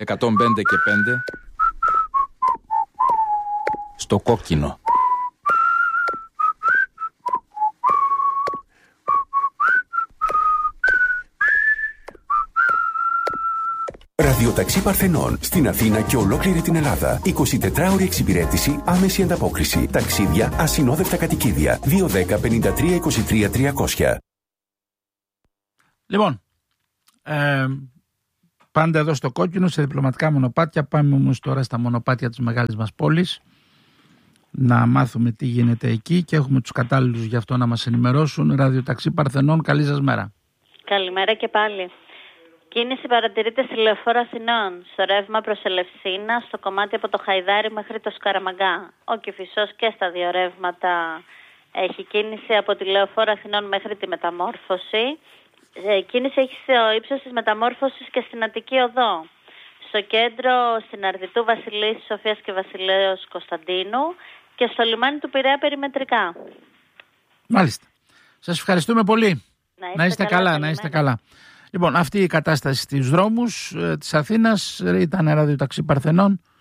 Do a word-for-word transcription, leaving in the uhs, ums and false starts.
εκατόν πέντε και πέντε στο κόκκινο. Ραδιοταξί Παρθενών στην Αθήνα και ολόκληρη την Ελλάδα. εικοσιτετράωρη εξυπηρέτηση, άμεση ανταπόκριση. Ταξίδια, ασυνόδευτα κατοικίδια. δύο δέκα πενήντα τρία είκοσι τρία τριακόσια. Λοιπόν, ε, πάντα εδώ στο κόκκινο, σε διπλωματικά μονοπάτια. Πάμε όμως τώρα στα μονοπάτια της μεγάλης μας πόλης να μάθουμε τι γίνεται εκεί και έχουμε τους κατάλληλους γι' αυτό να μας ενημερώσουν. Ραδιοταξί Παρθενών, καλή σας μέρα. Καλημέρα και πάλι. Κίνηση παρατηρείται στη Λεωφόρο Αθηνών, στο ρεύμα προς Ελευσίνα, στο κομμάτι από το Χαϊδάρι μέχρι το Σκαραμαγκά. Ο Κηφισός και στα δύο ρεύματα έχει κίνηση από τη Λεωφόρο Αθηνών μέχρι τη Μεταμόρφωση. Ε, κίνηση έχει στο ύψος της Μεταμόρφωσης και στην Αττική Οδό. Στο κέντρο, στην Αρδιτού Βασιλής, Σοφίας και Βασιλέως Κωνσταντίνου και στο λιμάνι του Πειραιά περιμετρικά. Μάλιστα. Σας ευχαριστούμε πολύ. Να είστε, να είστε καλά, καλά να είστε καλά. Λοιπόν, αυτή η κατάσταση στους δρόμους ε, της Αθήνας ήταν ραδιοταξί Παρθενών.